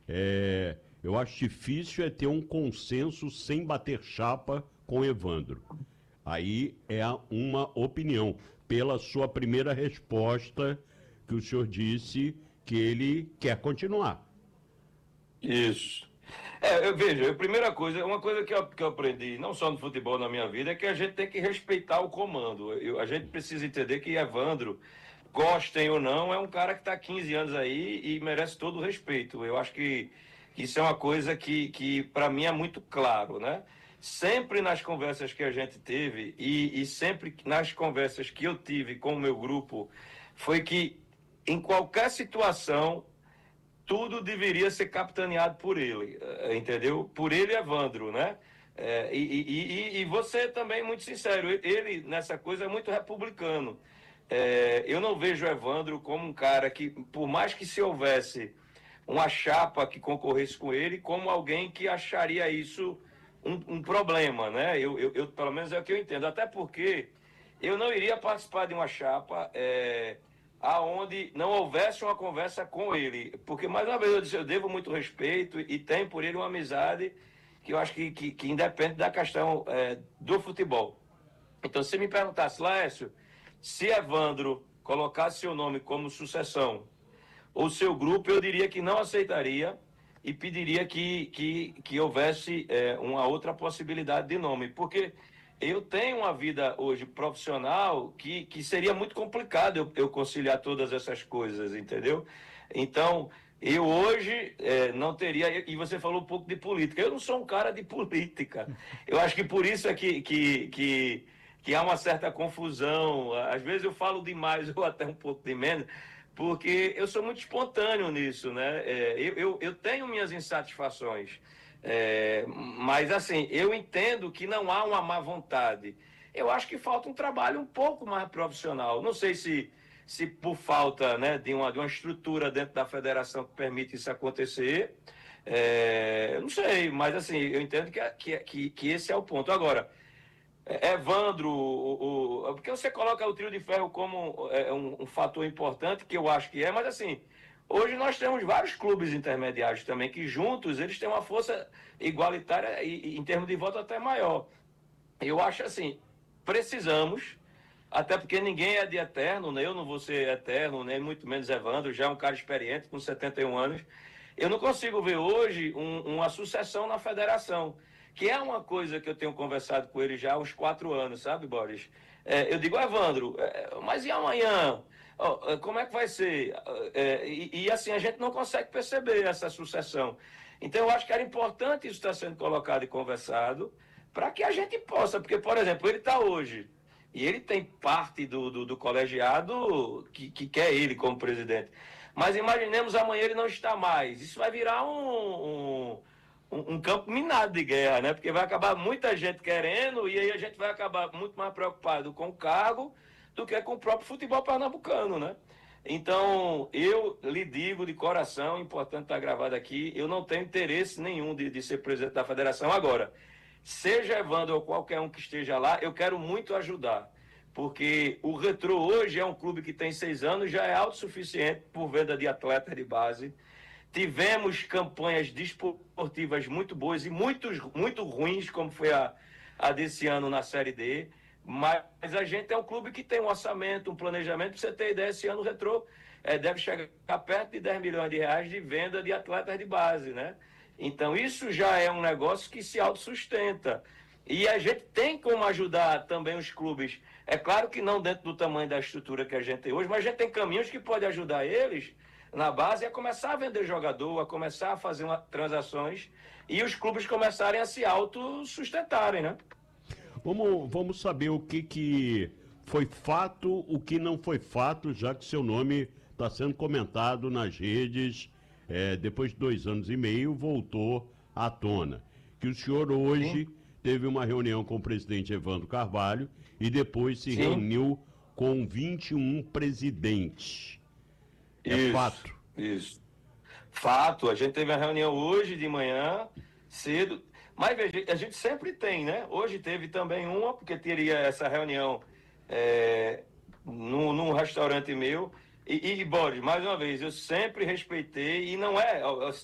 Eu acho difícil ter um consenso sem bater chapa com Evandro. Aí é uma opinião. Pela sua primeira resposta, que o senhor disse que ele quer continuar. Isso. Eu vejo, a primeira coisa, uma coisa que eu aprendi, não só no futebol na minha vida, é que a gente tem que respeitar o comando. A gente precisa entender que Evandro, gostem ou não, é um cara que está há 15 anos aí e merece todo o respeito. Eu acho que isso é uma coisa que para mim é muito claro, né? Sempre nas conversas que a gente teve e sempre nas conversas que eu tive com o meu grupo, foi que em qualquer situação tudo deveria ser capitaneado por ele, entendeu? Por ele e Evandro, né? E você também, muito sincero, ele nessa coisa é muito republicano. Eu não vejo Evandro como um cara que, por mais que se houvesse uma chapa que concorresse com ele, como alguém que acharia isso um problema, né? Pelo menos é o que eu entendo. Até porque eu não iria participar de uma chapa aonde não houvesse uma conversa com ele. Porque, mais uma vez, eu disse, eu devo muito respeito e tenho por ele uma amizade que eu acho que independe da questão do futebol. Então, se me perguntasse, Laércio, se Evandro colocasse seu nome como sucessão, ou seu grupo, eu diria que não aceitaria e pediria que houvesse uma outra possibilidade de nome. Porque eu tenho uma vida hoje profissional que seria muito complicado eu conciliar todas essas coisas, entendeu? Então, eu hoje não teria. E você falou um pouco de política. Eu não sou um cara de política. Eu acho que por isso é que há uma certa confusão. Às vezes eu falo demais ou até um pouco de menos, porque eu sou muito espontâneo nisso, né? Eu tenho minhas insatisfações. Mas assim, eu entendo que não há uma má vontade. Eu acho que falta um trabalho um pouco mais profissional. Não sei se por falta, né, de uma estrutura dentro da federação que permite isso acontecer. Eu não sei, mas assim, eu entendo que esse é o ponto. Agora, Evandro, porque você coloca o trio de ferro como um fator importante, que eu acho que é, mas assim, hoje nós temos vários clubes intermediários também, que juntos eles têm uma força igualitária e em termos de voto até maior. Eu acho assim, precisamos, até porque ninguém é de eterno, né? Eu não vou ser eterno, nem muito menos Evandro, já é um cara experiente, com 71 anos. Eu não consigo ver hoje uma sucessão na federação, que é uma coisa que eu tenho conversado com ele já há uns 4 anos, sabe, Boris? Eu digo, Evandro, mas e amanhã? Como é que vai ser? E assim, a gente não consegue perceber essa sucessão. Então, eu acho que era importante isso estar sendo colocado e conversado, para que a gente possa, porque, por exemplo, ele está hoje, e ele tem parte do colegiado que quer ele como presidente. Mas imaginemos amanhã ele não está mais. Isso vai virar um campo minado de guerra, né? Porque vai acabar muita gente querendo e aí a gente vai acabar muito mais preocupado com o cargo do que com o próprio futebol pernambucano, né? Então, eu lhe digo de coração, importante estar gravado aqui, eu não tenho interesse nenhum de ser presidente da federação agora. Seja Evandro ou qualquer um que esteja lá, eu quero muito ajudar. Porque o Retrô hoje é um clube que tem 6 anos, já é autossuficiente por venda de atletas de base. Tivemos campanhas desportivas muito boas e muito ruins, como foi a desse ano na Série D. Mas a gente é um clube que tem um orçamento, um planejamento. Para você ter ideia, esse ano o Retrô deve chegar perto de 10 milhões de reais de venda de atletas de base, né? Então isso já é um negócio que se autossustenta. E a gente tem como ajudar também os clubes. É claro que não dentro do tamanho da estrutura que a gente tem hoje, mas a gente tem caminhos que pode ajudar eles na base a começar a vender jogador, a começar a fazer transações e os clubes começarem a se autossustentarem, né? Vamos saber o que foi fato, o que não foi fato, já que seu nome está sendo comentado nas redes, depois de 2 anos e meio, voltou à tona. Que o senhor hoje Sim, teve uma reunião com o presidente Evandro Carvalho e depois se sim, reuniu com 21 presidentes. É isso, fato. isso. Fato, a gente teve a reunião hoje de manhã, cedo, mas veja, a gente sempre tem, né? Hoje teve também uma, porque teria essa reunião num restaurante meu. Boris, mais uma vez, eu sempre respeitei, e não é,